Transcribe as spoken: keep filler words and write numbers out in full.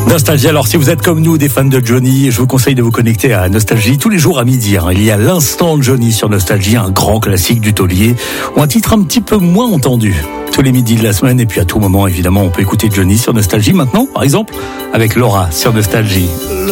Nostalgie, alors si vous êtes comme nous des fans de Johnny, je vous conseille de vous connecter à Nostalgie tous les jours à midi. Hein. Il y a l'instant Johnny sur Nostalgie, un grand classique du taulier, ou un titre un petit peu moins entendu. Tous les midis de la semaine, et puis à tout moment, évidemment, on peut écouter Johnny sur Nostalgie. Maintenant, par exemple, avec Laura sur Nostalgie.